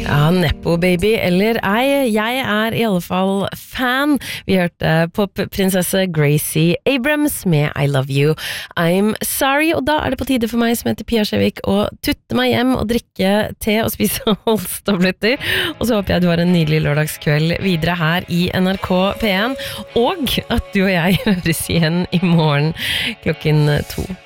Ja, Nepo Baby eller ei, jeg I alle fall fan. Vi hørte popprinsesse Gracie Abrams med I Love You, I'm Sorry, og da det på tide for meg som heter Pia Skjevik å tutte meg hjem og drikke te og spise Halstabletter, og så håper jeg du har en nydelig lørdagskveld videre her I NRK P1, og at du og jeg høres igjen I morgen klokken 2.